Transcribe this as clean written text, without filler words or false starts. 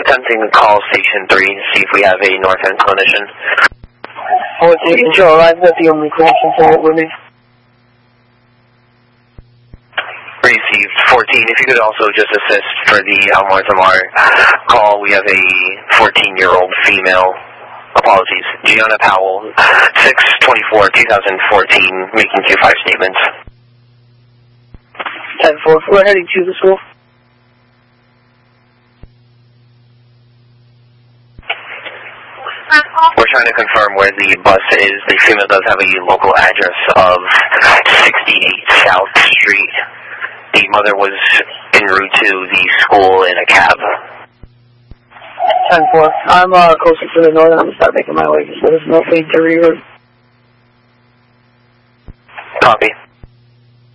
attempting to call Station 3 to see if we have a North End clinician. 14, Joe, I've got the only clinician for it with me. Received. 14, if you could also just assist for the Almar Zamar call. We have a 14-year-old female, apologies, Gianna Powell, 6/24/2014, making Q5 statements. 10-4, we're heading to the school. We're trying to confirm where the bus is. The female does have a local address of 68 South Street. The mother was en route to the school in a cab. 10-4, I'm closer to the north. I'm going to start making my way. Just let us know if we need to reroute. Copy.